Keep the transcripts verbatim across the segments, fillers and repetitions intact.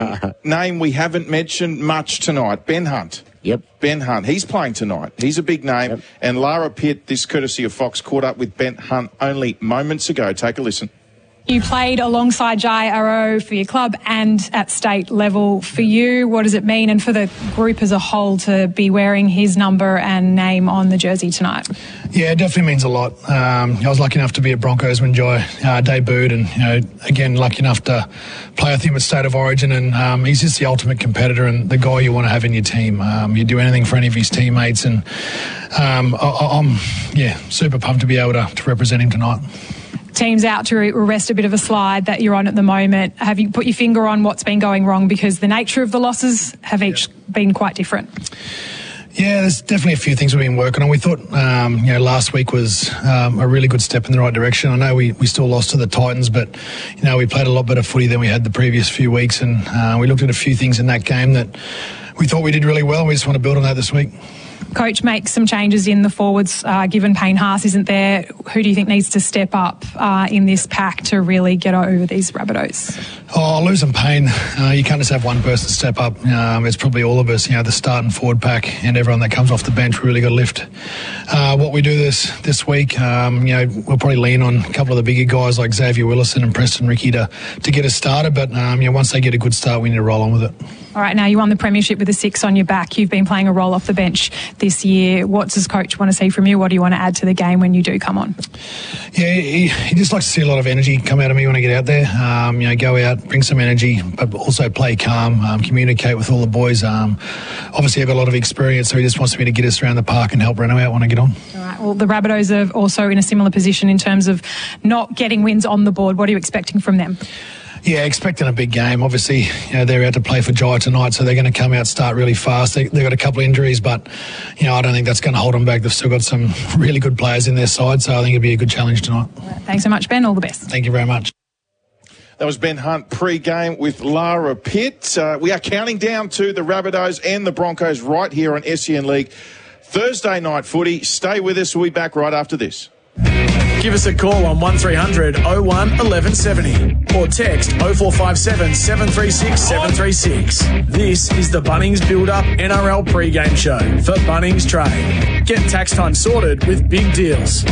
name we haven't mentioned much tonight, Ben Hunt. Yep. Ben Hunt. He's playing tonight. He's a big name. Yep. And Lara Pitt, this courtesy of Fox, caught up with Ben Hunt only moments ago. Take a listen. You played alongside Jai Arrow for your club and at state level. For you, what does it mean, and for the group as a whole, to be wearing his number and name on the jersey tonight? Yeah, it definitely means a lot. Um, I was lucky enough to be at Broncos when Jai uh, debuted, and, you know, again, lucky enough to play with him at State of Origin, and um, he's just the ultimate competitor and the guy you want to have in your team. Um, you do anything for any of his teammates, and um, I, I'm, yeah, super pumped to be able to, to represent him tonight. Team's out to arrest a bit of a slide that you're on at the moment. Have you put your finger on what's been going wrong? Because the nature of the losses have each yeah. been quite different. Yeah, there's definitely a few things we've been working on. We thought, um, you know, last week was um, a really good step in the right direction. I know we, we still lost to the Titans, but, you know, we played a lot better footy than we had the previous few weeks, and uh, we looked at a few things in that game that we thought we did really well. We just want to build on that this week. Coach makes some changes in the forwards, uh, given Payne Haas isn't there. Who do you think needs to step up uh, in this pack to really get over these Rabbitohs? Oh, losing Payne, uh, you can't just have one person step up. Um, it's probably all of us, you know, the starting forward pack and everyone that comes off the bench really got to lift. Uh, what we do this this week, um, you know, we'll probably lean on a couple of the bigger guys like Xavier Willison and Preston Ricky to, to get us started, but um, you know, once they get a good start, we need to roll on with it. All right, now you won the premiership with a six on your back. You've been playing a role off the bench this year. What does coach want to see from you? What do you want to add to the game when you do come on? Yeah, he, he just likes to see a lot of energy come out of me when I get out there. Um, you know, go out, bring some energy, but also play calm, um, communicate with all the boys. Um, obviously, I've got a lot of experience, so he just wants me to get us around the park and help Reno out when I get on. All right, well, the Rabbitohs are also in a similar position in terms of not getting wins on the board. What are you expecting from them? Yeah, expecting a big game. Obviously, you know, they're out to play for Jai tonight, so they're going to come out, start really fast. They, they've got a couple of injuries, but, you know, I don't think that's going to hold them back. They've still got some really good players in their side, so I think it'll be a good challenge tonight. Right, thanks so much, Ben. All the best. Thank you very much. That was Ben Hunt pre-game with Lara Pitt. Uh, we are counting down to the Rabbitohs and the Broncos right here on S E N League. Thursday night footy. Stay with us. We'll be back right after this. Give us a call on one three hundred oh one eleven seventy or text oh four five seven seven three six seven three six. This is the Bunnings Build-Up N R L pre-game show for Bunnings Trade. Get tax time sorted with big deals.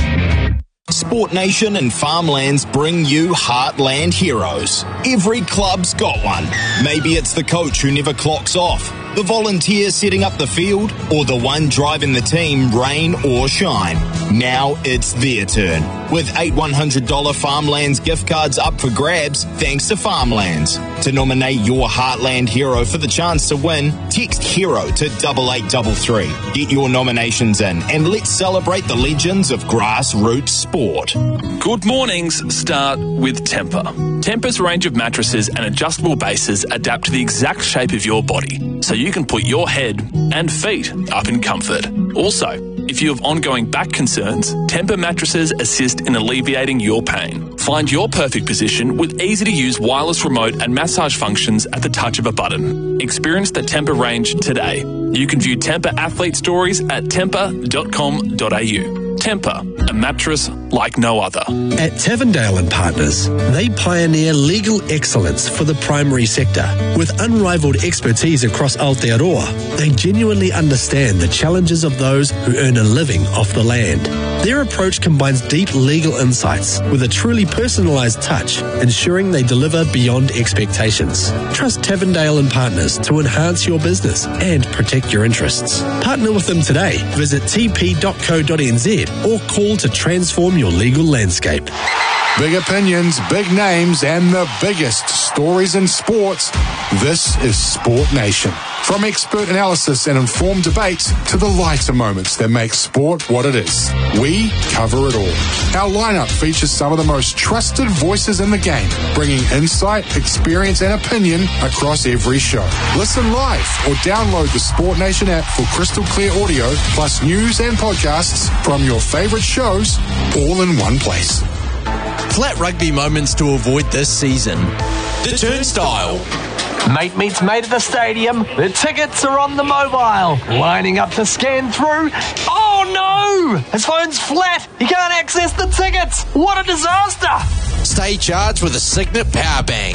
Sport Nation and Farmlands bring you Heartland Heroes. Every club's got one. Maybe it's the coach who never clocks off, the volunteer setting up the field, or the one driving the team rain or shine. Now it's their turn. With eight one hundred dollars Farmlands gift cards up for grabs thanks to Farmlands. To nominate your Heartland hero for the chance to win, text HERO to double eight double three. Get your nominations in and let's celebrate the legends of grassroots sport. Good mornings start with Tempur. Tempur's range of mattresses and adjustable bases adapt to the exact shape of your body, so you can put your head and feet up in comfort. Also, if you have ongoing back concerns, Tempur mattresses assist in alleviating your pain. Find your perfect position with easy-to-use wireless remote and massage functions at the touch of a button. Experience the Tempur range today. You can view Tempur athlete stories at tempur dot com dot a u. Tempur, a mattress like no other. At Tavendale and Partners, they pioneer legal excellence for the primary sector. With unrivaled expertise across Aotearoa, they genuinely understand the challenges of those who earn a living off the land. Their approach combines deep legal insights with a truly personalised touch, ensuring they deliver beyond expectations. Trust Tavendale and Partners to enhance your business and protect your interests. Partner with them today. Visit t p dot co dot n z or call to transform your legal landscape. Big opinions, big names, and the biggest stories in sports. This is Sport Nation. From expert analysis and informed debates to the lighter moments that make sport what it is, we cover it all. Our lineup features some of the most trusted voices in the game, bringing insight, experience, and opinion across every show. Listen live or download the Sport Nation app for crystal clear audio, plus news and podcasts from your favorite shows, all in one place. Flat rugby moments to avoid this season. The Turnstile. Mate meets mate at the stadium. The tickets are on the mobile. Lining up to scan through. Oh no! His phone's flat. He can't access the tickets. What a disaster! Stay charged with a Signet power bank.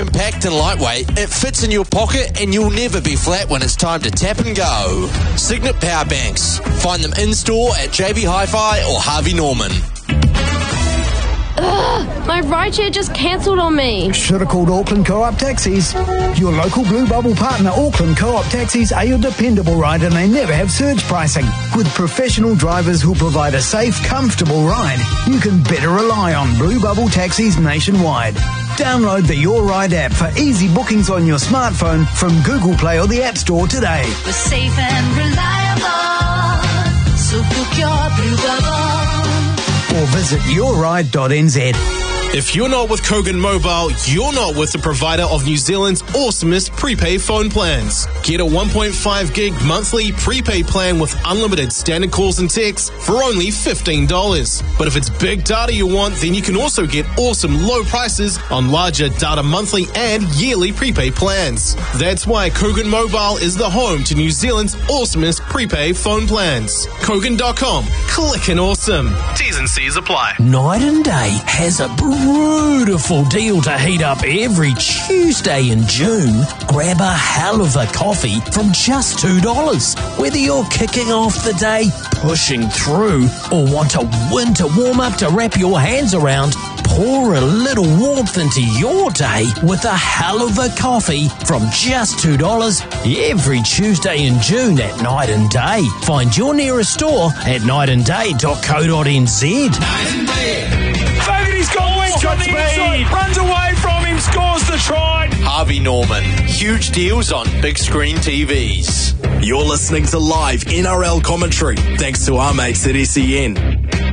Compact and lightweight, it fits in your pocket and you'll never be flat when it's time to tap and go. Signet Power Banks. Find them in-store at J B Hi-Fi or Harvey Norman. Ugh, my rideshare just cancelled on me. Should have called Auckland Co-op Taxis. Your local Blue Bubble partner, Auckland Co-op Taxis, are your dependable ride and they never have surge pricing. With professional drivers who provide a safe, comfortable ride, you can better rely on Blue Bubble Taxis nationwide. Download the Your Ride app for easy bookings on your smartphone from Google Play or the App Store today. We're safe and reliable, so book your Blue Bubble. Or visit your ride dot n z. If you're not with Kogan Mobile, you're not with the provider of New Zealand's awesomest prepaid phone plans. Get a one point five gig monthly prepaid plan with unlimited standard calls and texts for only fifteen dollars. But if it's big data you want, then you can also get awesome low prices on larger data monthly and yearly prepaid plans. That's why Kogan Mobile is the home to New Zealand's awesomest prepaid phone plans. Kogan dot com. Click and awesome. T's and C's apply. Night and Day has a beautiful deal to heat up every Tuesday in June. Grab a hell of a coffee from just two dollars. Whether you're kicking off the day, pushing through, or want a winter warm-up to wrap your hands around, pour a little warmth into your day with a hell of a coffee from just two dollars every Tuesday in June at Night and Day. Find your nearest store at night and day dot co dot n z. Night and Day. Fogarty's got West on the inside, runs away from him, scores the try. Harvey Norman. Huge deals on big screen T Vs. You're listening to live N R L commentary, thanks to our mates at S E N.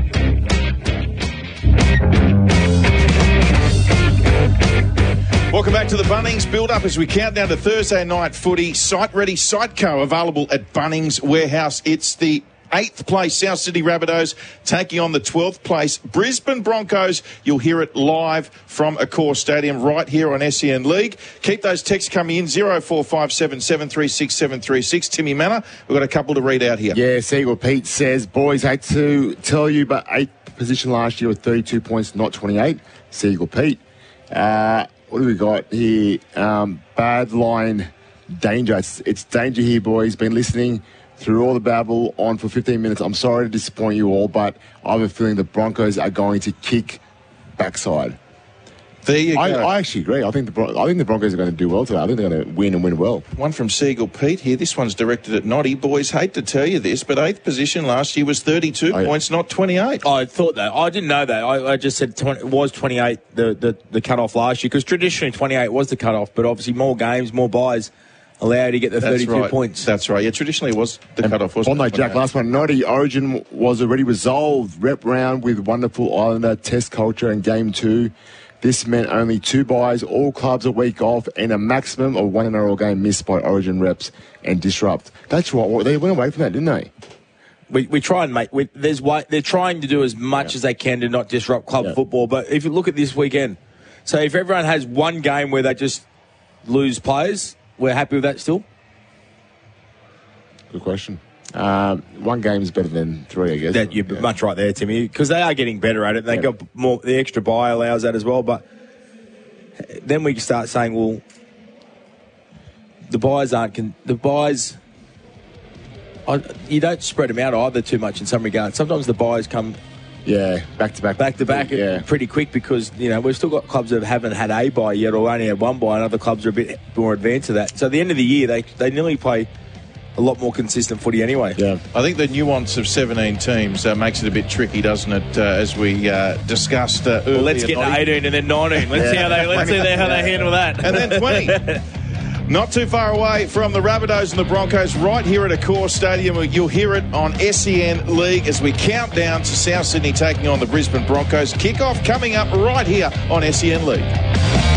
Welcome back to the Bunnings build-up as we count down to Thursday night footy. Site-ready Siteco available at Bunnings Warehouse. It's the eighth place South Sydney Rabbitohs taking on the twelfth place Brisbane Broncos. You'll hear it live from Accor Stadium right here on S E N League. Keep those texts coming in, zero four five seven, seven three six, seven three six. Timmy Manor, we've got a couple to read out here. Yeah, Seagull Pete says, boys, hate to tell you, but eighth position last year with thirty-two points, not twenty-eight. Seagull Pete. Uh, what do we got here? Um, bad line danger. It's, it's danger here, boys. Been listening through all the babble on for fifteen minutes. I'm sorry to disappoint you all, but I have a feeling the Broncos are going to kick backside. There you I, go. I actually agree. I think the Bron- I think the Broncos are going to do well today. I think they're going to win and win well. One from Seagull Pete here. This one's directed at Noddy. Boys, hate to tell you this, but eighth position last year was thirty-two oh, yeah. points, not twenty-eight. I thought that. I didn't know that. I, I just said twenty, it was twenty-eight, the, the, the cut-off last year, because traditionally twenty-eight was the cut-off, but obviously more games, more buys allow you to get the That's thirty-two right. points. That's right. Yeah, traditionally it was the and cut-off. Wasn't Bondi Jack, last one. Noddy, Origin was already resolved. Rep round with wonderful Islander test culture in game two. This meant only two buys, all clubs a week off, and a maximum of one N R L game missed by Origin reps and disrupt. That's right. They went away from that, didn't they? We we try and make. We, there's way, they're trying to do as much yeah. as they can to not disrupt club yeah. football. But if you look at this weekend, so if everyone has one game where they just lose players, we're happy with that still. Good question. Um, one game is better than three, I guess. That, you're yeah. much right there, Timmy, because they are getting better at it. They yeah. got more. The extra buy allows that as well. But then we can start saying, well, the buys aren't. Con- the buys, I, you don't spread them out either too much in some regards. Sometimes the buys come. Yeah, back to back, back to back, yeah. pretty quick because you know we've still got clubs that haven't had a buy yet, or only had one buy, and other clubs are a bit more advanced to that. So at the end of the year, they they nearly play a lot more consistent footy anyway. Yeah, I think the nuance of seventeen teams uh, makes it a bit tricky, doesn't it? Uh, as we uh, discussed uh, earlier. Well, let's get to eighteen and then nineteen. Let's yeah. see how they let's see how they handle that. And then twenty. Not too far away from the Rabbitohs and the Broncos, right here at Accor Stadium. You'll hear it on S E N League as we count down to South Sydney taking on the Brisbane Broncos. Kickoff coming up right here on S E N League.